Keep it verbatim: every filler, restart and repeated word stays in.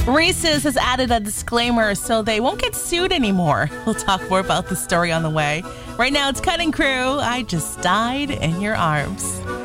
Reese's has added a disclaimer so they won't get sued anymore. We'll talk more about the story on the way. Right now, it's Cutting Crew. I Just Died in Your Arms.